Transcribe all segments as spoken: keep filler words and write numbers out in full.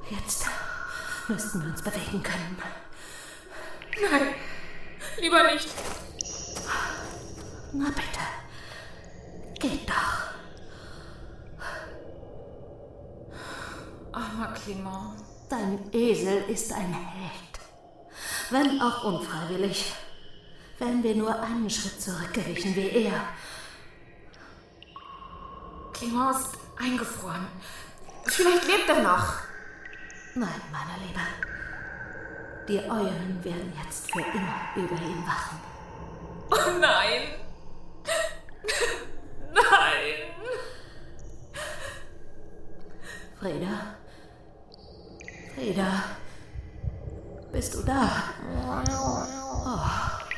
Jetzt müssten wir uns bewegen können. Nein, lieber nicht. Na bitte, geht doch. Armer Clément. Dein Esel ist ein Held. Wenn auch unfreiwillig. Wären wir nur einen Schritt zurückgewichen wie er. Clément ist eingefroren. Vielleicht lebt er noch. Nein, meine Liebe. Die Eulen werden jetzt für immer über ihn wachen. Oh nein! Nein! Frieda? Frieda? Bist du da? Oh.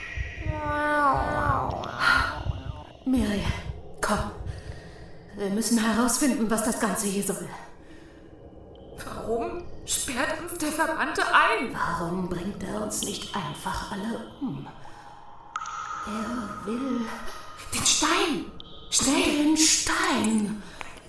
Miri, komm. Wir müssen herausfinden, was das Ganze hier soll. Warum sperrt uns der Verbannte ein? Warum bringt er uns nicht einfach alle um? Er will... Den Stein! Schnell! Den Stein!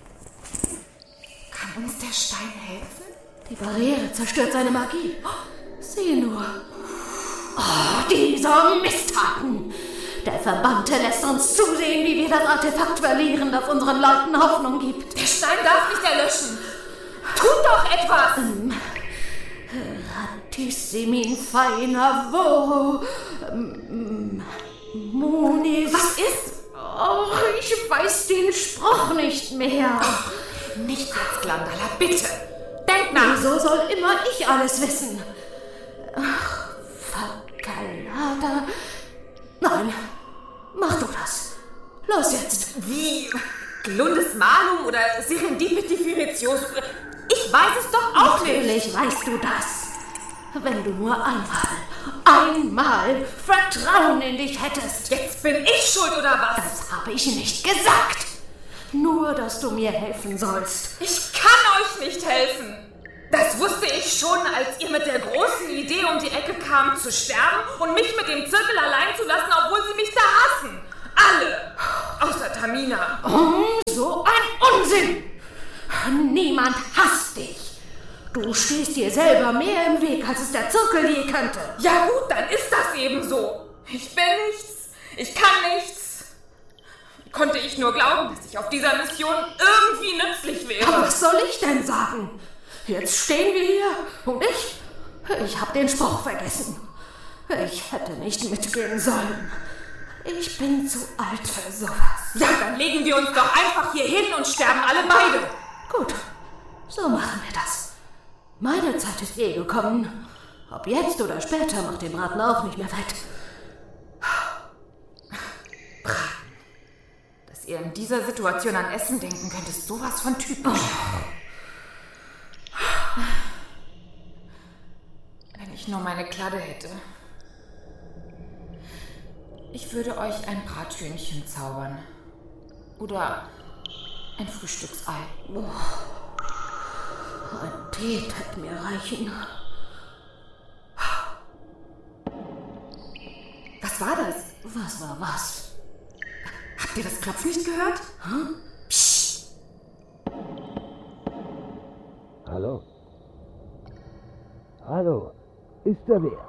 Kann uns der Stein helfen? Die Barriere zerstört seine Magie. Sieh nur. Oh, dieser Misttaten! Der Verbannte lässt uns zusehen, wie wir das Artefakt verlieren, das unseren Leuten Hoffnung gibt. Der Stein darf nicht erlöschen. Tut doch etwas! Ähm, Ratissimin feiner Voro. Ähm, Munis. Was ist? Oh, ich weiß den Spruch nicht mehr. Oh, nicht jetzt, Glandala, bitte. Denk nach. Wieso soll immer ich alles wissen? Ach, Fakalada. Nein, mach du das. Los jetzt. Wie? Glundes Malum oder Serendipity Furitios? Ich weiß es doch auch nicht. Natürlich weißt du das. Wenn du nur einmal, einmal Vertrauen in dich hättest. Jetzt bin ich schuld, oder was? Das habe ich nicht gesagt. Nur, dass du mir helfen sollst. Ich kann euch nicht helfen. Das wusste ich schon, als ihr mit der großen Idee um die Ecke kamt, zu sterben und mich mit dem Zirkel allein zu lassen, obwohl sie mich da hassen. Alle. Außer Tamina. Oh, so ein Unsinn. Niemand hasst dich. Du stehst dir selber mehr im Weg, als es der Zirkel je könnte. Ja gut, dann ist das eben so. Ich bin nichts. Ich kann nichts. Wie konnte ich nur glauben, dass ich auf dieser Mission irgendwie nützlich wäre? Aber was soll ich denn sagen? Jetzt stehen wir hier und ich, ich habe den Spruch vergessen. Ich hätte nicht mitgehen sollen. Ich bin zu alt für sowas. Ja, dann legen wir uns doch einfach hier hin und sterben alle beide. Gut, so machen wir das. Meine Zeit ist eh gekommen. Ob jetzt oder später, macht den Braten auch nicht mehr fett. Braten. Dass ihr in dieser Situation an Essen denken könnt, ist sowas von typisch. Oh. Wenn ich nur meine Kladde hätte. Ich würde euch ein Brathühnchen zaubern. Oder ein Frühstücksei. Oh. Ein Tee hätte mir reichen. Was war das? Was war was? Habt ihr das Klopfen nicht gehört? Hm? Psst. Hallo? Hallo? Ist da wer?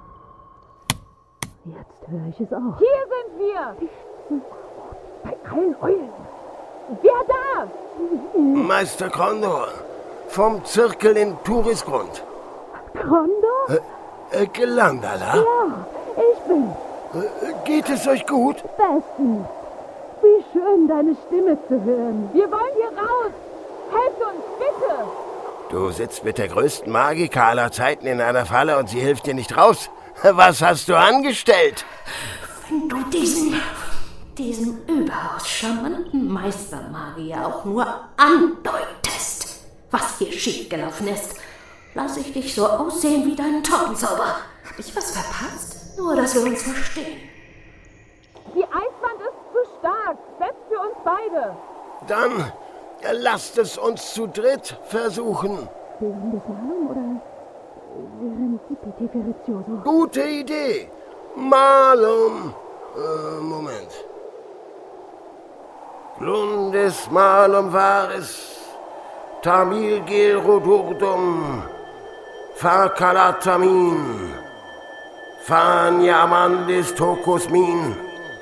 Jetzt höre ich es auch. Hier sind wir! Bei allen Eulen. Wer da? Meister Kondor. Vom Zirkel in Turisgrund. Kondor? Äh, äh, Glandala? Ja, ich bin. Äh, geht es euch gut? Bestens. Wie schön, deine Stimme zu hören. Wir wollen hier raus. Helft uns, bitte. Du sitzt mit der größten Magiker aller Zeiten in einer Falle und sie hilft dir nicht raus. Was hast du angestellt? Wenn du diesen, diesen überaus charmanten Meistermagier auch nur andeutest, was hier schiefgelaufen ist, lass ich dich so aussehen wie deinen Taubenzauber. Hab ich was verpasst? Nur, dass wir uns verstehen. Die Eiswand ist zu stark, selbst für uns beide. Dann lasst es uns zu dritt versuchen. Während des Malum oder Serendipity Furioso? Gute Idee. Malum. Äh, Moment. Glundes Malum war es. Tamil Gelrodurdum, Fakalatamin, Fanyamandis Tokosmin,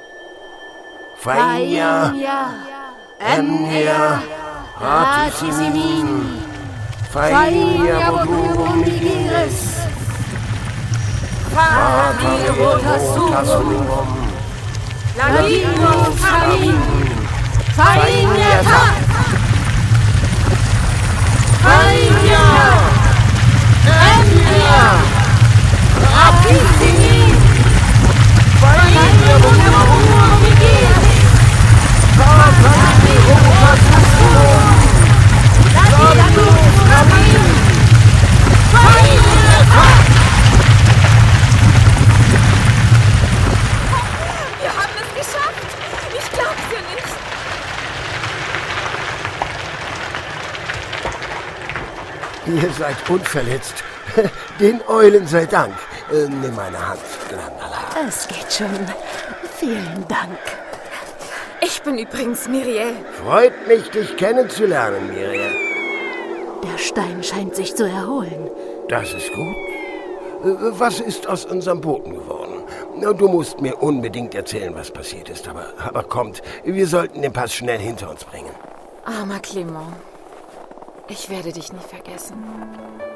Faya, Emnia, Ratisimin, Faya Bodurum Nigiris, Faya Rotasurum, Ladino Famin, Faya Ta, Faya, Emnia, Ratisimin, Faya Bodurum Nigiris, Faya Rotasurum, Ladino Famin, Faya Ta. Wir haben es geschafft. Ich glaub's dir nicht. Ihr seid unverletzt. Den Eulen sei Dank. Äh, nimm meine Hand. Glandala. Es geht schon. Vielen Dank. Ich bin übrigens Miriel. Freut mich, dich kennenzulernen, Miriel. Der Stein scheint sich zu erholen. Das ist gut. Äh, Was ist aus unserem Boten geworden? Na, Du musst mir unbedingt erzählen, was passiert ist. Aber, aber kommt, wir sollten den Pass schnell hinter uns bringen. Armer Clement. Ich werde dich nie vergessen.